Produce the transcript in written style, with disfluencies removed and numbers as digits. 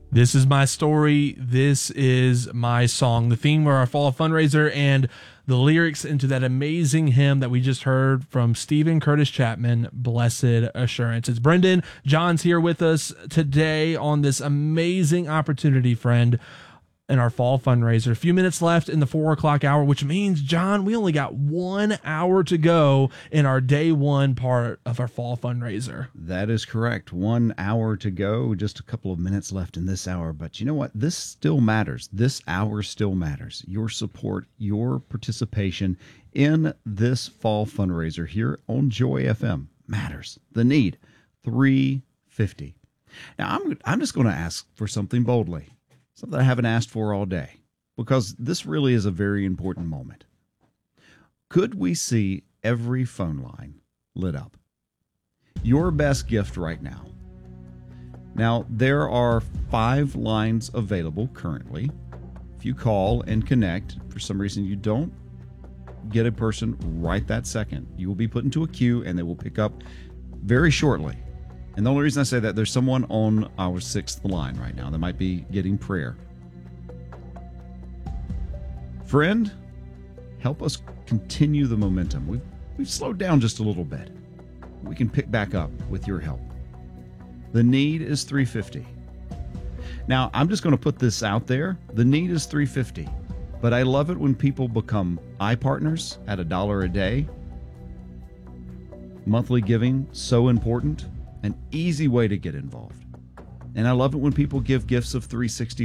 This is my story. This is my song. The theme of our fall fundraiser and the lyrics into that amazing hymn that we just heard from Stephen Curtis Chapman, Blessed Assurance. It's Brendan. John's here with us today on this amazing opportunity, friend, in our fall fundraiser. A few minutes left in the 4 o'clock hour, which means, John, we only got 1 hour to go in our day one part of our fall fundraiser. That is correct. 1 hour to go, just a couple of minutes left in this hour. But you know what? This still matters. This hour still matters. Your support, your participation in this fall fundraiser here on Joy FM matters. The need, $350. Now, I'm just going to ask for something boldly. Something I haven't asked for all day, because this really is a very important moment. Could we see every phone line lit up? Your best gift right now. Now, there are 5 lines available currently. If you call and connect, for some reason you don't get a person right that second, you will be put into a queue and they will pick up very shortly. And the only reason I say that, there's someone on our 6th line right now that might be getting prayer. Friend, help us continue the momentum. We've slowed down just a little bit. We can pick back up with your help. The need is $350. Now, I'm just going to put this out there. The need is $350. But I love it when people become iPartners at $1 a day. Monthly giving, so important. An easy way to get involved. And I love it when people give gifts of $360